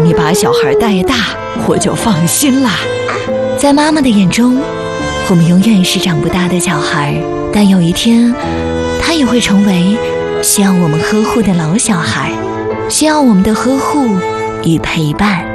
你把小孩带大，我就放心啦。在妈妈的眼中，我们永远是长不大的小孩，但有一天，他也会成为需要我们呵护的老小孩，需要我们的呵护与陪伴。